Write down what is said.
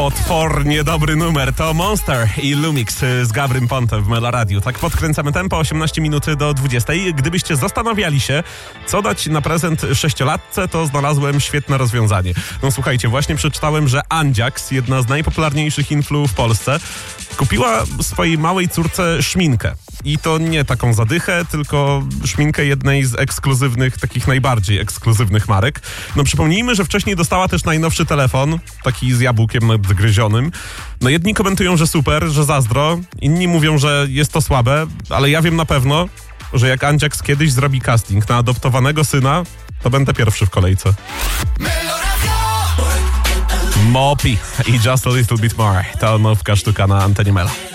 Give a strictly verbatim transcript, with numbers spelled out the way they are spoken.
Potwornie dobry numer to Monster i Lumix z Gabrym Pontem w Melo Radio. Tak podkręcamy tempo, osiemnaście minut do dwudziestej. Gdybyście zastanawiali się, co dać na prezent sześciolatce, to znalazłem świetne rozwiązanie. No słuchajcie, właśnie przeczytałem, że Andziax, jedna z najpopularniejszych influ w Polsce, kupiła swojej małej córce szminkę. I to nie taką zadychę, tylko szminkę jednej z ekskluzywnych, takich najbardziej ekskluzywnych marek. No przypomnijmy, że wcześniej dostała też najnowszy telefon, taki z jabłkiem nadgryzionym. No jedni komentują, że super, że zazdro, inni mówią, że jest to słabe, ale ja wiem na pewno, że jak Andziax kiedyś zrobi casting na adoptowanego syna, to będę pierwszy w kolejce. Mopi i Just a Little Bit More. To nowka sztuka na antenie Melo.